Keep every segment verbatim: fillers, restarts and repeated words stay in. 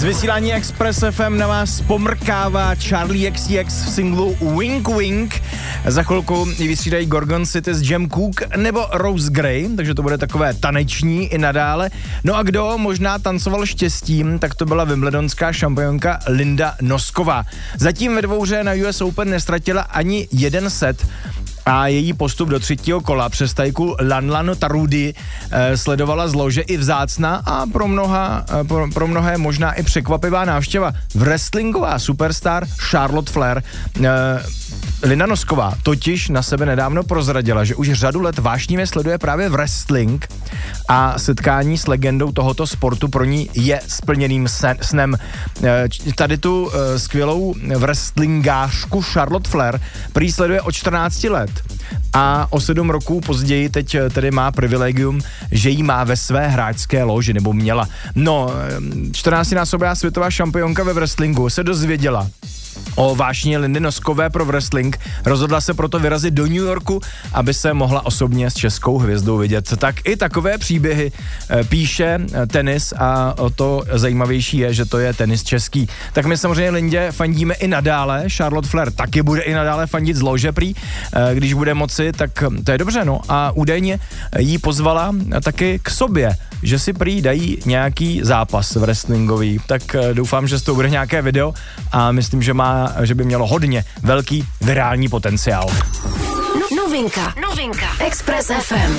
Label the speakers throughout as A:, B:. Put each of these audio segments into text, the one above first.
A: vysílání Express F M na vás pomrkává Charlie X C X v singlu Wink Wink. Za chvilku ji vystřídají Gorgon City s Jam Cook nebo Rose Grey, takže to bude takové taneční i nadále. No a kdo možná tancoval štěstím, tak to byla wimbledonská šampionka Linda Nosková. Zatím ve dvouhře na U S Open nestratila ani jeden set a její postup do třetího kola přes tajku Lanlan Tarudi eh, sledovala z lože i vzácná a pro, mnoha, eh, pro, pro mnohé možná i překvapivá návštěva. Wrestlingová superstar Charlotte Flair. Eh, Linda Nosková totiž na sebe nedávno prozradila, že už řadu let vášnivě sleduje právě wrestling a setkání s legendou tohoto sportu pro ní je splněným sen, snem. Eh, tady tu eh, skvělou wrestlingářku Charlotte Flair prý sleduje od čtrnácti let. A o sedm roků později teď tedy má privilegium, že jí má ve své hráčské loži, nebo měla. No, čtrnáctinásobná světová šampionka ve wrestlingu se dozvěděla o vášni Lindy Noskové pro wrestling. Rozhodla se proto vyrazit do New Yorku, aby se mohla osobně s českou hvězdou vidět. Tak i takové příběhy píše tenis a o to zajímavější je, že to je tenis český. Tak my samozřejmě Lindě fandíme i nadále. Charlotte Flair taky bude i nadále fandit z lože prý, když bude moci, tak to je dobře, no. A údajně jí pozvala taky k sobě, že si prý dají nějaký zápas wrestlingový. Tak doufám, že z toho bude nějaké video a myslím, že má že by mělo hodně velký virální potenciál.
B: Novinka. Novinka. Express F M.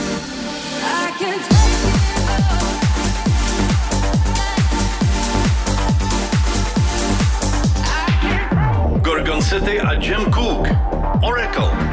C: Gorgon City a Jam Cook. Oracle.